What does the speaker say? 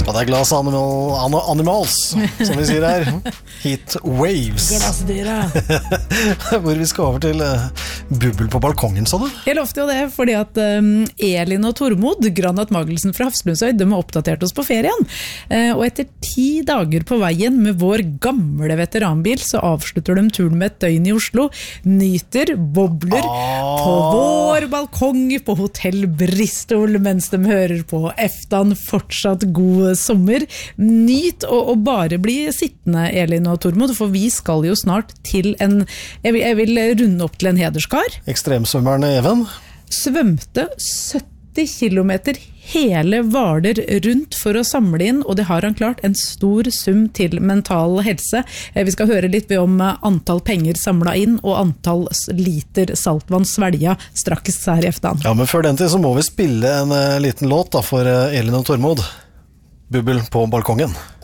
Ja, det glass animals, som vi sier her. Heat waves. Glassdyra. Hvor vi skal over til bubbel på balkongen, sa du? Jeg lovte jo det, fordi at Elin og Tormod, Granat Magelsen fra Hafslundsøy, de har oppdatert oss på ferien. Og etter 10 dager på veien med vår gamle veteranbil, så avslutter de turen med et døgn i Oslo. Nyter bobler på vår balkong på Hotell Bristol, mens de hører på Eftan. Fortsatt god sommer. Nyt å bare bli sittende, Elin og Tormod, for vi skal jo snart til jeg vil runde opp til en hederskar. Ekstremsvømmeren Even. Svømte 70 kilometer hele Hvaler rundt for å samle inn, og det har han klart, en stor sum til mental helse. Vi skal høre litt om antall penger samlet inn, og antall liter saltvann svelget straks her i Eftan. Ja, men før den tid så må vi spille en liten låt da, for Elin og Tormod. Bubbel på balkongen.